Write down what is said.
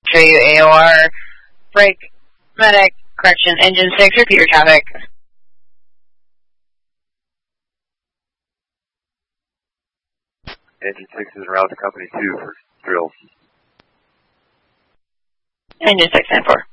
Show you AOR, brake, medic, correction, engine 6, repeat your traffic. Engine 6 is en route to company 2 for drills. Engine 6, 9-4.